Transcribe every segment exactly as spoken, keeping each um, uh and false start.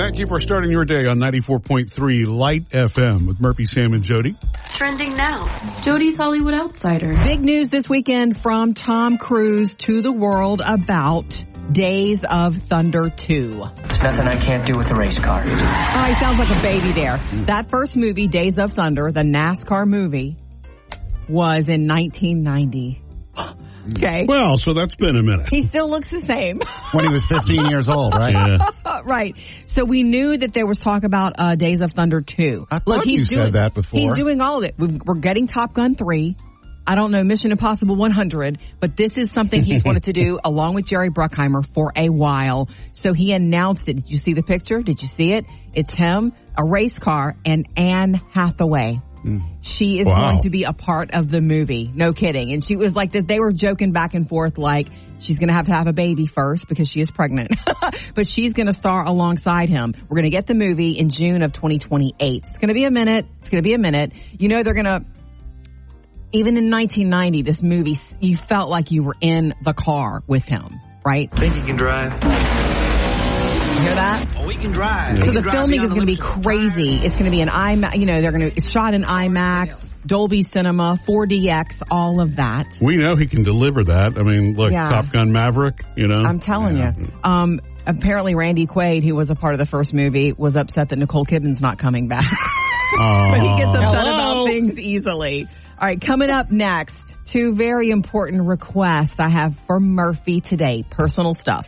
Thank you for starting your day on ninety-four point three Light F M with Murphy, Sam, and Jody. Trending now. Jody's Hollywood Outsider. Big news this weekend from Tom Cruise to the world about Days of Thunder two. There's nothing I can't do with a race car. Oh, he sounds like a baby there. That first movie, Days of Thunder, the NASCAR movie, was in nineteen ninety. Okay. Well, so that's been a minute. He still looks the same. When he was fifteen years old, right? Yeah. Right. So we knew that there was talk about uh, Days of Thunder two. I thought Look, he's you doing, said that before. He's doing all of it. We're getting Top Gun three. I don't know, Mission Impossible one hundred, but this is something he's wanted to do along with Jerry Bruckheimer for a while. So he announced it. Did you see the picture? Did you see it? It's him, a race car, and Anne Hathaway. Mm. She is wow. going to be a part of the movie. No kidding. And she was like that. They were joking back and forth like she's going to have to have a baby first because she is pregnant, but she's going to star alongside him. We're going to get the movie in June of twenty twenty-eight. It's going to be a minute. It's going to be a minute. You know, they're going to, even in nineteen ninety, this movie, you felt like you were in the car with him, right? Think you can drive? You hear that? Oh, we can drive. So we the can filming drive is going to be crazy. It's going to be an IMAX, you know, they're going to, it's shot in IMAX, Dolby Cinema, four D X, all of that. We know he can deliver that. I mean, look, Yeah. Top Gun Maverick, you know. I'm telling yeah. you. Um, apparently Randy Quaid, who was a part of the first movie, was upset that Nicole Kidman's not coming back. Uh, But he gets upset Hello? about things easily. All right, coming up next, two very important requests I have for Murphy today. Personal stuff.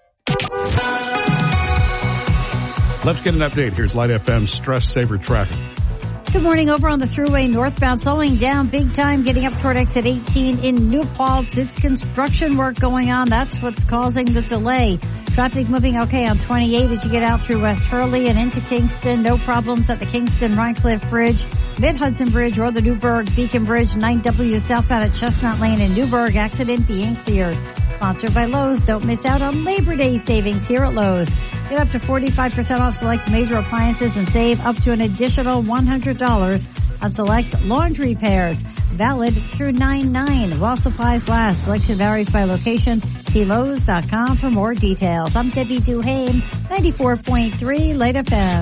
Let's get an update. Here's Light F M's Stress Saver traffic. Good morning. Over on the Thruway northbound, slowing down big time, getting up toward exit eighteen in New Paltz. It's construction work going on. That's what's causing the delay. Traffic moving okay on twenty-eight as you get out through West Hurley and into Kingston. No problems at the Kingston-Rhinecliff Bridge, Mid-Hudson Bridge, or the Newburgh Beacon Bridge. nine W southbound at Chestnut Lane in Newburgh. Accident being cleared. Sponsored by Lowe's. Don't miss out on Labor Day savings here at Lowe's. Get up to forty-five percent off select major appliances and save up to an additional one hundred dollars on select laundry pairs. Valid through nine nine. While supplies last. Selection varies by location. See Lowe's dot com for more details. I'm Debbie Duhane, ninety-four point three Light F M.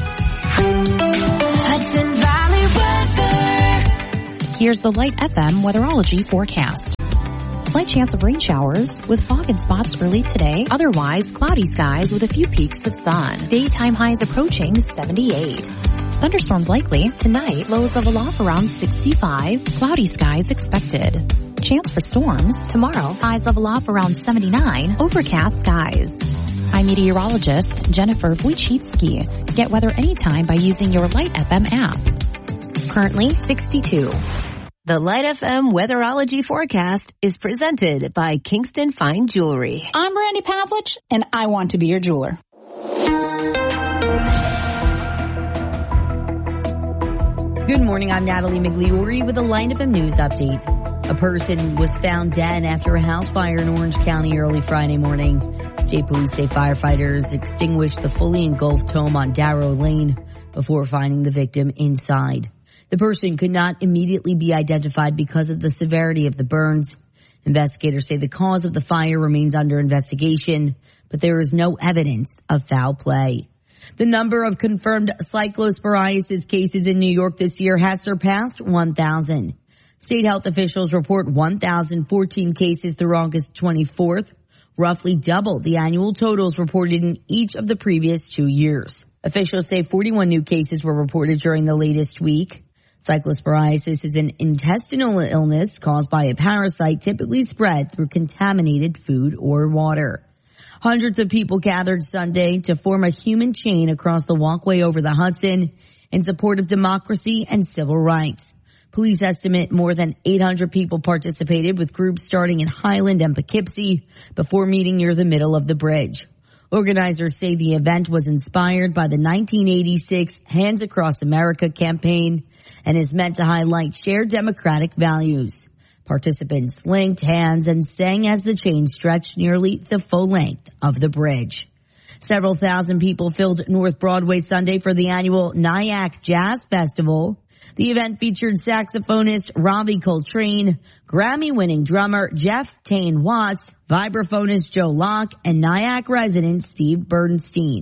Hudson Valley weather. Here's the Light F M weatherology forecast. Slight chance of rain showers with fog and spots early today. Otherwise, cloudy skies with a few peaks of sun. Daytime highs approaching seventy-eight. Thunderstorms likely tonight. Lows level off around sixty-five. Cloudy skies expected. Chance for storms tomorrow. Highs level off around seventy-nine. Overcast skies. I'm meteorologist Jennifer Wojcicki. Get weather anytime by using your Light F M app. Currently sixty-two. The Light F M weatherology forecast is presented by Kingston Fine Jewelry. I'm Brandy Pavlich, and I want to be your jeweler. Good morning, I'm Natalie Migliori with a Light F M news update. A person was found dead after a house fire in Orange County early Friday morning. State police say firefighters extinguished the fully engulfed home on Darrow Lane before finding the victim inside. The person could not immediately be identified because of the severity of the burns. Investigators say the cause of the fire remains under investigation, but there is no evidence of foul play. The number of confirmed cyclosporiasis cases in New York this year has surpassed one thousand. State health officials report one thousand fourteen cases through August twenty-fourth, roughly double the annual totals reported in each of the previous two years. Officials say forty-one new cases were reported during the latest week. Cyclosporiasis is an intestinal illness caused by a parasite typically spread through contaminated food or water. Hundreds of people gathered Sunday to form a human chain across the walkway over the Hudson in support of democracy and civil rights. Police estimate more than eight hundred people participated, with groups starting in Highland and Poughkeepsie before meeting near the middle of the bridge. Organizers say the event was inspired by the nineteen eighty-six Hands Across America campaign and is meant to highlight shared democratic values. Participants linked hands and sang as the chain stretched nearly the full length of the bridge. Several thousand people filled North Broadway Sunday for the annual Nyack Jazz Festival. The event featured saxophonist Robbie Coltrane, Grammy-winning drummer Jeff Tane Watts, vibraphonist Joe Locke, and Nyack resident Steve Bernstein.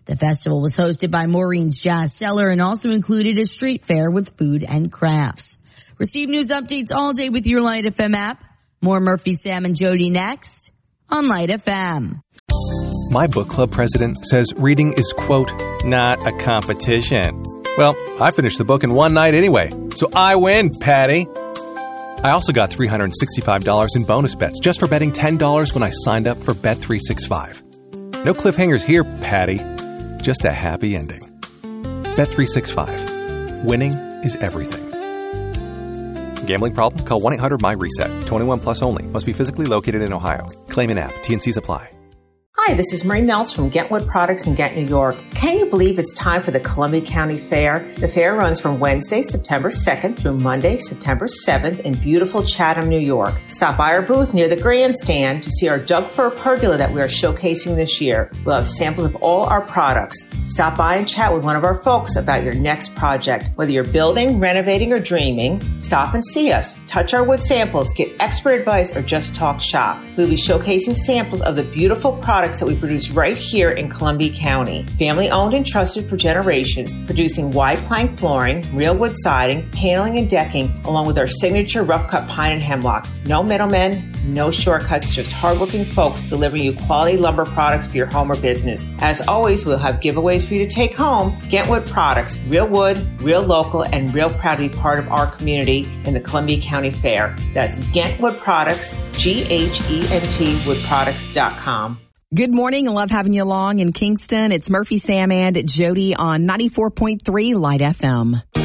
The festival was hosted by Maureen's Jazz Cellar and also included a street fair with food and crafts. Receive news updates all day with your Light F M app. More Murphy, Sam, and Jody next on Light F M. My book club president says reading is, quote, not a competition. Well, I finished the book in one night anyway, so I win, Patty. I also got three hundred sixty-five dollars in bonus bets just for betting ten dollars when I signed up for Bet three sixty-five. No cliffhangers here, Patty. Just a happy ending. Bet three sixty-five. Winning is everything. Gambling problem? Call one eight hundred my reset. twenty-one plus only. Must be physically located in Ohio. Claim in app. T and C's apply. Hi, this is Marie Meltz from Ghent Wood Products in Ghent, New York. Can you believe it's time for the Columbia County Fair? The fair runs from Wednesday, September second through Monday, September seventh in beautiful Chatham, New York. Stop by our booth near the grandstand to see our Doug Fir pergola that we are showcasing this year. We'll have samples of all our products. Stop by and chat with one of our folks about your next project. Whether you're building, renovating, or dreaming, stop and see us. Touch our wood samples, get expert advice, or just talk shop. We'll be showcasing samples of the beautiful products that we produce right here in Columbia County. Family owned and trusted for generations, producing wide plank flooring, real wood siding, paneling, and decking, along with our signature rough cut pine and hemlock. No middlemen, no shortcuts, just hardworking folks delivering you quality lumber products for your home or business. As always, we'll have giveaways for you to take home. Ghent Wood Products, real wood, real local, and real proud to be part of our community in the Columbia County Fair. That's Ghent Wood Products, G H E N T wood products dot com. Good morning. I love having you along in Kingston. It's Murphy, Sam, and Jody on ninety-four point three Light F M.